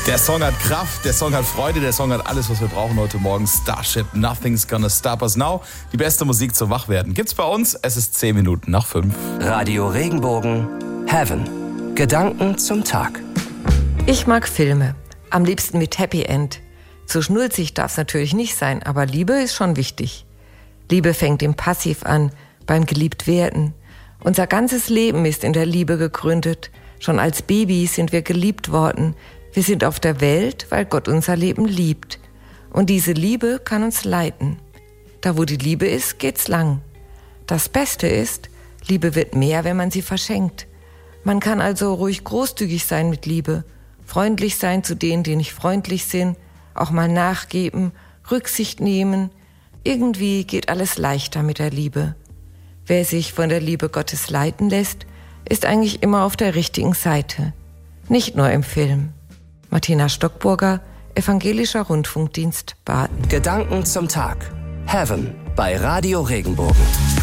Der Song hat Kraft, der Song hat Freude, der Song hat alles, was wir brauchen heute Morgen. Starship, Nothing's Gonna Stop Us Now. Die beste Musik zum Wachwerden gibt's bei uns. Es ist 10 Minuten nach 5. Radio Regenbogen, Heaven. Gedanken zum Tag. Ich mag Filme. Am liebsten mit Happy End. So schnulzig darf's natürlich nicht sein, aber Liebe ist schon wichtig. Liebe fängt im Passiv an, beim Geliebtwerden. Unser ganzes Leben ist in der Liebe gegründet. Schon als Babys sind wir geliebt worden. Wir sind auf der Welt, weil Gott unser Leben liebt. Und diese Liebe kann uns leiten. Da wo die Liebe ist, geht's lang. Das Beste ist, Liebe wird mehr, wenn man sie verschenkt. Man kann also ruhig großzügig sein mit Liebe, freundlich sein zu denen, die nicht freundlich sind, auch mal nachgeben, Rücksicht nehmen. Irgendwie geht alles leichter mit der Liebe. Wer sich von der Liebe Gottes leiten lässt, ist eigentlich immer auf der richtigen Seite. Nicht nur im Film. Martina Stockburger, Evangelischer Rundfunkdienst Baden. Gedanken zum Tag. Heaven bei Radio Regenbogen.